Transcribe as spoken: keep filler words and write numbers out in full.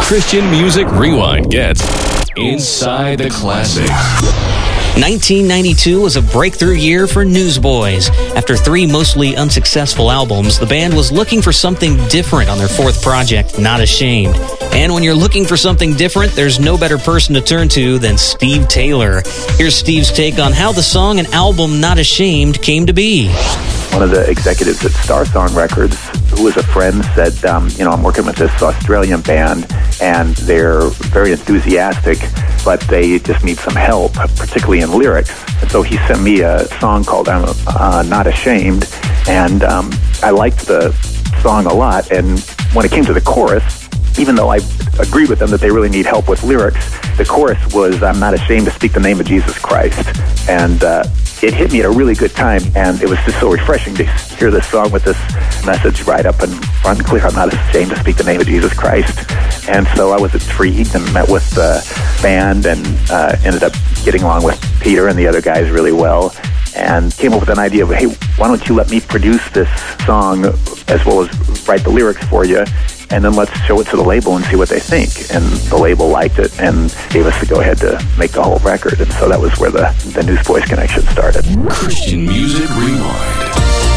Christian Music Rewind gets inside the classics. nineteen ninety-two was a breakthrough year for Newsboys. After three mostly unsuccessful albums, the band was looking for something different on their fourth project, Not Ashamed. And when you're looking for something different, there's no better person to turn to than Steve Taylor. Here's Steve's take on how the song and album Not Ashamed came to be. One of the executives at Star Song Records, who was a friend, said, um, you know, I'm working with this Australian band, and they're very enthusiastic, but they just need some help, particularly in lyrics. And so he sent me a song called I'm uh, Not Ashamed, and um, I liked the song a lot. And when it came to the chorus, even though I agreed with them that they really need help with lyrics, the chorus was, I'm not ashamed to speak the name of Jesus Christ. And uh, it hit me at a really good time, and it was just so refreshing to hear this song with this message right up and front and clear. I'm not ashamed to speak the name of Jesus Christ. And so I was intrigued and met with the band and uh, ended up getting along with Peter and the other guys really well, and came up with an idea of, hey, why don't you let me produce this song as well as write the lyrics for you, and then let's show it to the label and see what they think. And the label liked it and gave us the go-ahead to make the whole record. And so that was where the, the Newsboys connection started. Christian Music Rewind.